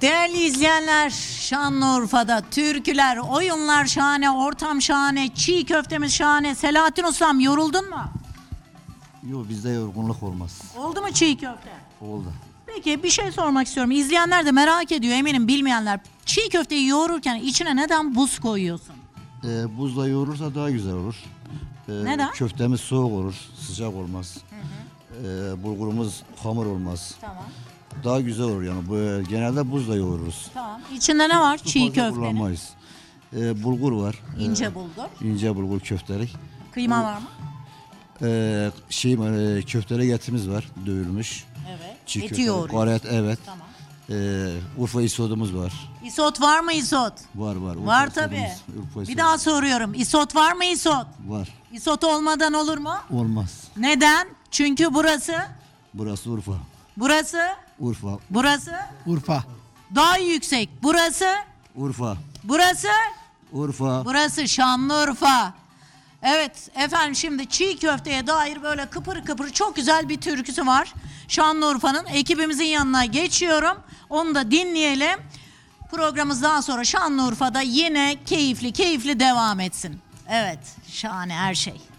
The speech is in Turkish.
Değerli izleyenler, Şanlıurfa'da türküler, oyunlar şahane, ortam şahane, çiğ köftemiz şahane. Selahattin Ustam, yoruldun mu? Yok, bizde yorgunluk olmaz. Oldu mu çiğ köfte? Oldu. Peki bir şey sormak istiyorum. İzleyenler de merak ediyor, eminim bilmeyenler. Çiğ köfteyi yoğururken içine neden buz koyuyorsun? Buzla yoğurursa daha güzel olur. Neden? Köftemiz soğuk olur, sıcak olmaz. Bulgurumuz hamur olmaz. Tamam. Daha güzel olur yani. Genelde buzla yoğururuz. Tamam. İçinde ne var Su çiğ fazla köftenin? kullanmayız. Bulgur var. İnce bulgur. İnce bulgur köfteli. Kıyma var mı? Köfteli etimiz var, dövülmüş. Evet. Çiğ Eti köfteli. yoğuruyor. Garet, evet. Tamam. Urfa isodumuz var. İsot var mı isot? Var. Urfa Var isodumuz, tabii. Urfa Bir isodumuz daha soruyorum. İsot var mı isot? var. İsot olmadan olur mu? Olmaz. Neden? Çünkü burası, Burası Urfa. burası, Urfa. burası Urfa. daha yüksek. Burası, Urfa. burası, Urfa. burası Şanlıurfa. Evet efendim, şimdi çiğ köfteye dair böyle kıpır kıpır çok güzel bir türküsü var. Şanlıurfa'nın, ekibimizin yanına geçiyorum. Onu da dinleyelim. Programımız daha sonra Şanlıurfa'da yine keyifli devam etsin. Evet, şahane her şey.